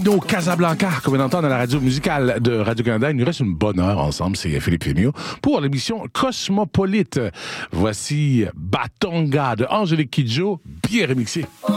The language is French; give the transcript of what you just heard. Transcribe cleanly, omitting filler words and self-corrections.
Nos Casablanca, comme on entend dans la radio musicale de Radio-Canada, il nous reste une bonne heure ensemble, c'est Philippe Fémio, pour l'émission Cosmopolite. Voici Batonga de Angélique Kidjo, bien remixé.